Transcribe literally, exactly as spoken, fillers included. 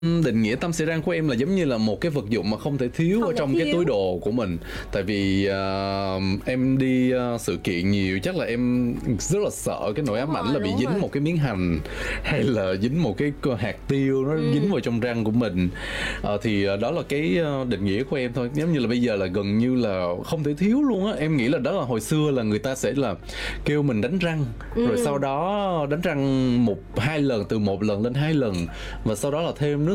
Ừm, định nghĩa tăm xì răng của em là giống như là một cái vật dụng mà không thể thiếu Không ở thể trong cái thiếu. túi đồ của mình. Tại vì, ờ, em đi, ơ, sự kiện nhiều, chắc là em rất là sợ cái nỗi Đúng ám ảnh rồi, là bị đúng rồi. dính một cái miếng hành, hay là dính một cái c hạt tiêu nó dính Ừm. vào trong răng của mình. Ờ, thì, ờ, đó là cái, ơ, định nghĩa của em thôi. Giống như là bây giờ là gần như là không thể thiếu luôn á. Em nghĩ là đó là hồi xưa là người ta sẽ là kêu mình đánh răng, rồi sau Ừm. đó đánh răng một hai lần, từ một lần lên hai lần, và sau đó là thêm nước